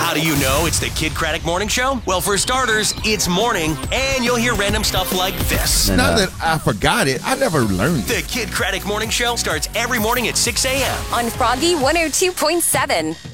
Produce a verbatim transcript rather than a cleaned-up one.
How do you know it's the Kid Craddock Morning Show? Well, for starters, it's morning, and you'll hear random stuff like this. Not that I forgot it. I never learned it. The Kid Craddock Morning Show starts every morning at six a.m. on Froggy one oh two point seven.